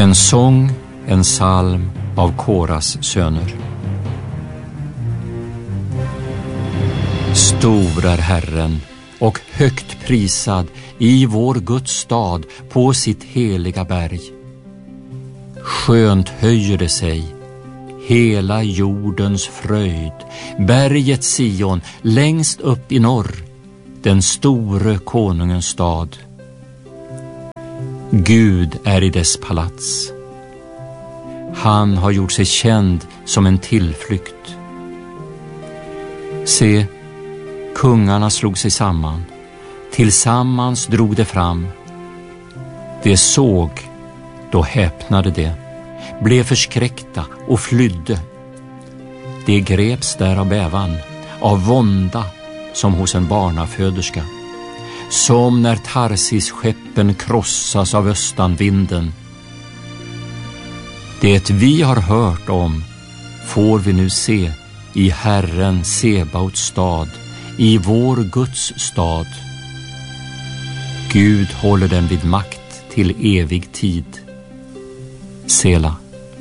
En sång, en psalm av Koras söner. Stor är Herren och högt prisad i vår Guds stad på sitt heliga berg. Skönt höjer det sig, hela jordens fröjd, berget Sion längst upp i norr, den store konungens stad. Gud är i dess palats. Han har gjort sig känd som en tillflykt. Se, kungarna slog sig samman. Tillsammans drog de fram. De såg, då häpnade de, blev förskräckta och flydde. De greps där av bävan, av vånda som hos en barnaföderska. Som när Tarsis-skeppen krossas av östanvinden. Det vi har hört om får vi nu se i Herren Sebaots stad, i vår Guds stad. Gud håller den vid makt till evig tid. Sela.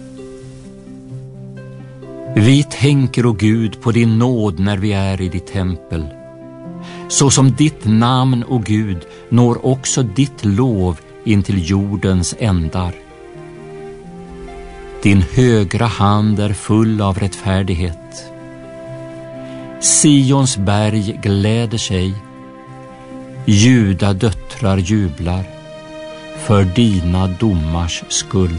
Vi tänker, o Gud, på din nåd när vi är i ditt tempel. Så som ditt namn, o Gud, når också ditt lov in till jordens ändar. Din högra hand är full av rättfärdighet. Sions berg gläder sig, Juda döttrar jublar för dina domars skull.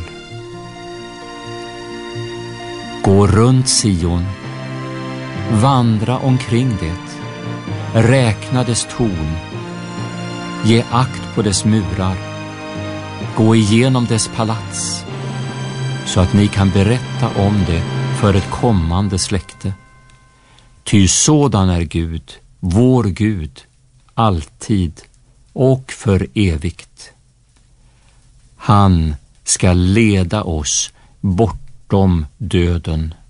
Gå runt Sion, vandra omkring det, räkna dess torn, ge akt på dess murar, gå igenom dess palats, så att ni kan berätta om det för ett kommande släkte. Ty sådan är Gud, vår Gud, alltid och för evigt. Han ska leda oss bortom döden.